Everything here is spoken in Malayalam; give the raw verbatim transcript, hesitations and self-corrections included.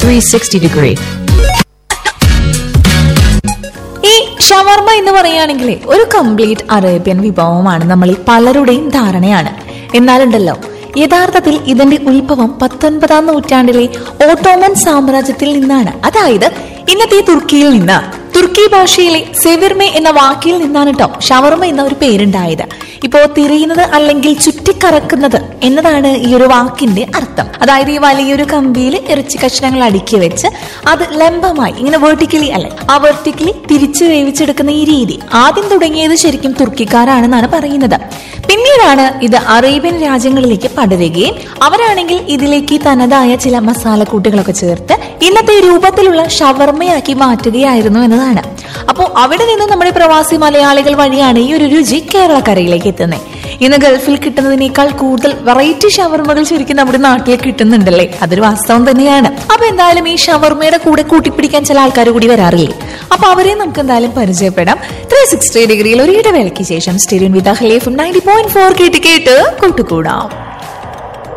three sixty degree. ഈ ഷവർമ എന്ന് പറയുകയാണെങ്കിൽ ഒരു കംപ്ലീറ്റ് അറേബ്യൻ വിഭവമാണ് നമ്മളിൽ പലരുടെയും ധാരണയാണ്. എന്നാലുണ്ടല്ലോ, യഥാർത്ഥത്തിൽ ഇതിന്റെ ഉത്ഭവം പത്തൊൻപതാം നൂറ്റാണ്ടിലെ ഓട്ടോമൻ സാമ്രാജ്യത്തിൽ നിന്നാണ്. അതായത് ഇന്നത്തെ തുർക്കിയിൽ നിന്ന്. തുർക്കി ഭാഷയിലെ സെവിർമെ എന്ന വാക്കിൽ നിന്നാണ് കേട്ടോ ഷവർമ എന്ന ഒരു പേരുണ്ടായത്. ഇപ്പോ തിരിയുന്നത് അല്ലെങ്കിൽ ചുറ്റിക്കറക്കുന്നത് എന്നതാണ് ഈ ഒരു വാക്കിന്റെ അർത്ഥം. അതായത് ഈ വലിയൊരു കമ്പിയിൽ ഇറച്ചി കഷ്ണങ്ങൾ അടുക്കി വെച്ച് അത് ലംബമായി ഇങ്ങനെ വെർട്ടിക്കലി അല്ലെ ആ വെർട്ടിക്കലി തിരിച്ചു വേവിച്ചെടുക്കുന്ന ഈ രീതി ആദ്യം തുടങ്ങിയത് ശരിക്കും തുർക്കിക്കാരാണെന്നാണ് പറയുന്നത്. പിന്നീടാണ് ഇത് അറേബ്യൻ രാജ്യങ്ങളിലേക്ക് പടരുകയും അവരാണെങ്കിൽ ഇതിലേക്ക് തനതായ ചില മസാലക്കൂട്ടുകളൊക്കെ ചേർത്ത് ഇന്നത്തെ രൂപത്തിലുള്ള ഷവർമയാക്കി മാറ്റുകയായിരുന്നു എന്നതാണ്. അപ്പോ അവിടെ നിന്ന് നമ്മുടെ പ്രവാസി മലയാളികൾ വഴിയാണ് ഈ ഒരു രുചി കേരളക്കരയിലേക്ക് എത്തുന്നത്. ഇന്ന് ഗൾഫിൽ കിട്ടുന്നതിനേക്കാൾ കൂടുതൽ വെറൈറ്റി ഷവർമകൾ ശരിക്കും നമ്മുടെ നാട്ടിൽ കിട്ടുന്നുണ്ടല്ലേ? അതൊരു വാസ്തവം തന്നെയാണ്. അപ്പൊ എന്തായാലും ഈ ഷവർമയുടെ കൂടെ കൂട്ടിപ്പിടിക്കാൻ ചില ആൾക്കാർ കൂടി വരാറില്ലേ? അപ്പൊ അവരെ നമുക്ക് എന്തായാലും പരിചയപ്പെടാം. ത്രീ സിക്സ്റ്റി ഡിഗ്രിയിൽ ഒരു ഇടവേളയ്ക്ക് ശേഷം സ്റ്റേഡിയം വിത്ത് നയൻറ്റി പോയിന്റ് ഫോർ കേട്ട് കേട്ട് കൂട്ടുകൂടാം.